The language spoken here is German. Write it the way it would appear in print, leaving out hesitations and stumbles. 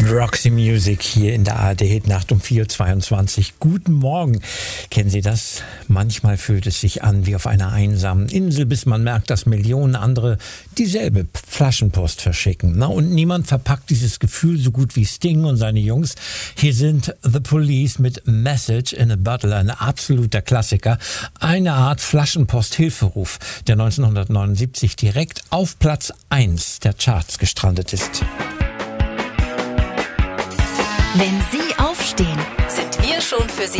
Roxy Music hier in der ARD Hitnacht um 4.22 Uhr. Guten Morgen. Kennen Sie das? Manchmal fühlt es sich an wie auf einer einsamen Insel, bis man merkt, dass Millionen andere dieselbe Flaschenpost verschicken. Na, und niemand verpackt dieses Gefühl so gut wie Sting und seine Jungs. Hier sind The Police mit Message in a Bottle, ein absoluter Klassiker. Eine Art Flaschenpost-Hilferuf, der 1979 direkt auf Platz 1 der Charts gestrandet ist. Wenn Sie aufstehen, sind wir schon für Sie